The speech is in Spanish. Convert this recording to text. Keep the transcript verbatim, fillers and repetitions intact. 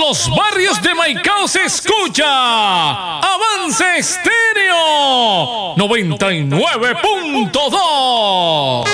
los barrios de Maicao se escucha Avance Estéreo noventa y nueve punto dos.